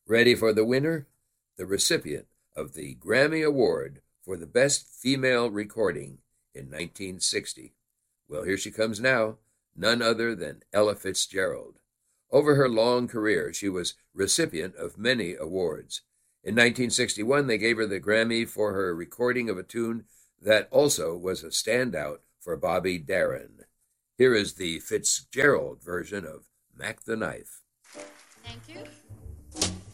Ready for the winner? The recipient of the Grammy Award for the Best Female Recording in 1960. Well, here she comes now, none other than Ella Fitzgerald. Over her long career, she was recipient of many awards. In 1961, they gave her the Grammy for her recording of a tune that also was a standout for Bobby Darin. Here is the Fitzgerald version of Mac the Knife. Thank you.